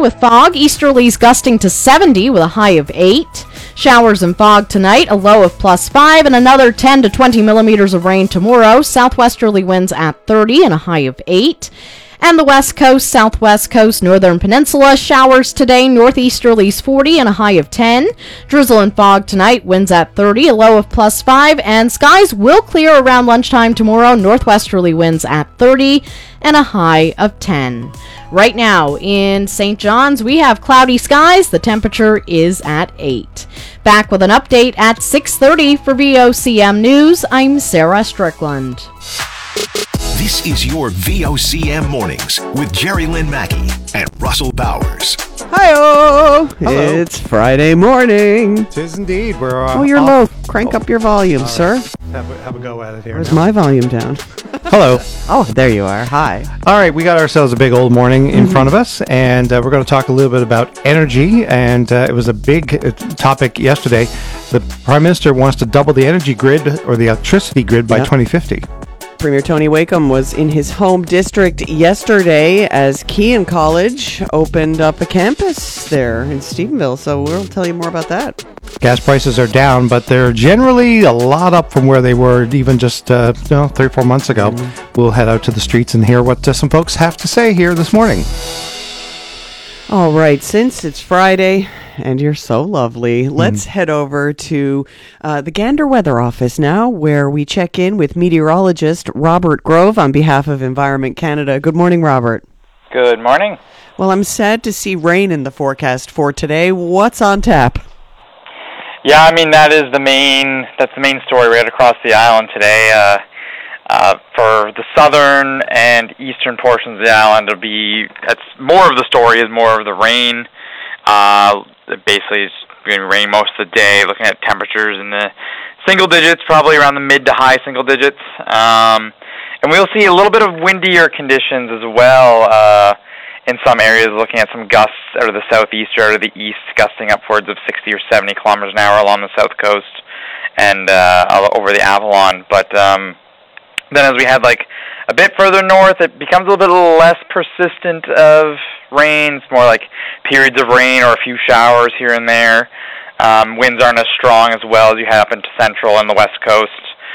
with fog. Easterlies gusting to 70 with a high of 8. Showers and fog tonight, a low of +5, and another 10 to 20 millimeters of rain tomorrow. Southwesterly winds at 30 and a high of 8. And the west coast, southwest coast, northern peninsula, showers today, northeasterlies 40 and a high of 10. Drizzle and fog tonight, winds at 30, a low of +5, and skies will clear around lunchtime tomorrow, northwesterly winds at 30 and a high of 10. Right now in St. John's, we have cloudy skies. The temperature is at 8. Back with an update at 6:30 for VOCM News. I'm Sarah Strickland. This is your VOCM Mornings with Jerry Lynn Mackey and Russell Bowers. Hi-oh! Hello. It's Friday morning. Tis indeed. We're Oh, you're low. Crank up your volume, sir. Have a go at it here. Where's my volume down? Hello. Oh, there you are. Hi. All right, we got ourselves a big old morning in front of us, and we're going to talk a little bit about energy. And it was a big topic yesterday. The Prime Minister wants to double the energy grid or the electricity grid by 2050. Premier Tony Wakeham was in his home district yesterday as Kean College opened up a campus there in Stephenville, so we'll tell you more about that. Gas prices are down, but they're generally a lot up from where they were even just 3 or 4 months ago. We'll head out to the streets and hear what some folks have to say here this morning. All right, since it's Friday and you're so lovely, let's head over to the Gander Weather Office now, where we check in with meteorologist Robert Grove on behalf of Environment Canada. Good morning, Robert. Good morning. Well, I'm sad to see rain in the forecast for today. What's on tap? Yeah, I mean, that's the main story right across the island today. For the southern and eastern portions of the island, that's more of the story is more of the rain. Basically, it's going to rain most of the day, looking at temperatures in the single digits, probably around the mid to high single digits. And we'll see a little bit of windier conditions as well in some areas, looking at some gusts out of the southeast or out of the east, gusting upwards of 60 or 70 kilometers an hour along the south coast and over the Avalon. But then as we head a bit further north, it becomes a little bit less persistent of rain. It's more like periods of rain or a few showers here and there. Winds aren't as strong as well as you head up into central and the west coast.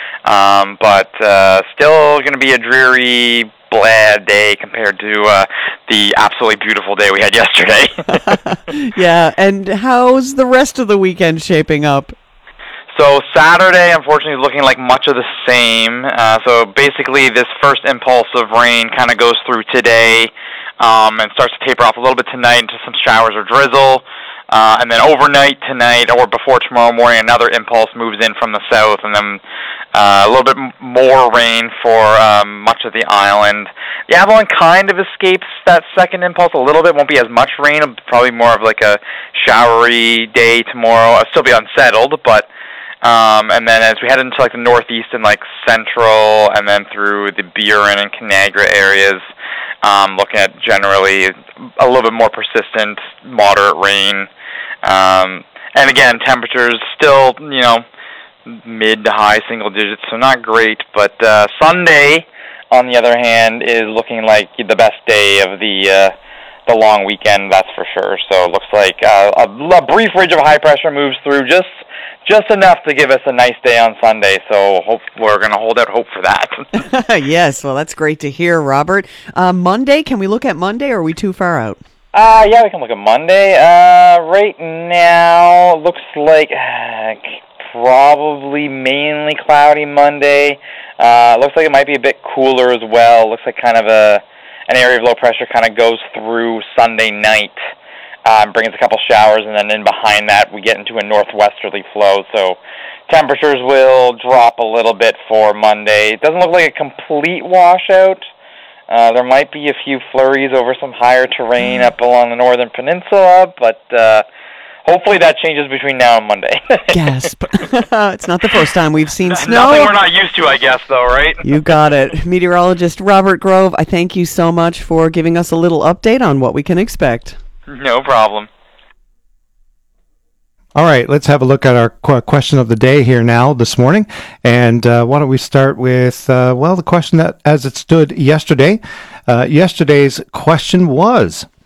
But still going to be a dreary, bland day compared to the absolutely beautiful day we had yesterday. Yeah, and how's the rest of the weekend shaping up? So Saturday, unfortunately, is looking like much of the same. So basically, this first impulse of rain kind of goes through today and starts to taper off a little bit tonight into some showers or drizzle. And then overnight tonight or before tomorrow morning, another impulse moves in from the south, and then a little bit more rain for much of the island. The Avalon kind of escapes that second impulse a little bit. Won't be as much rain. It'll probably more of like a showery day tomorrow. It'll still be unsettled, but and then as we head into the northeast and central, and then through the Burin and Canagra areas, looking at generally a little bit more persistent, moderate rain. And again, temperatures still, mid to high single digits, so not great. But Sunday, on the other hand, is looking like the best day of the long weekend, that's for sure. So it looks like a brief ridge of high pressure moves through just enough to give us a nice day on Sunday, so we're going to hold out hope for that. Yes, well, that's great to hear, Robert. Monday, can we look at Monday, or are we too far out? Yeah, we can look at Monday. Right now, looks like probably mainly cloudy Monday. Looks like it might be a bit cooler as well. Looks like kind of an area of low pressure kind of goes through Sunday night. Brings a couple showers, and then in behind that we get into a northwesterly flow, so temperatures will drop a little bit for Monday. It doesn't look like a complete washout. There might be a few flurries over some higher terrain up along the northern peninsula, but hopefully that changes between now and Monday. Gasp. It's not the first time we've seen snow. Nothing we're not used to, I guess, though, right? You got it. Meteorologist Robert Grove, I thank you so much for giving us a little update on what we can expect. No problem. All right, let's have a look at our question of the day here now this morning. And why don't we start with, the question that as it stood yesterday. Yesterday's question was,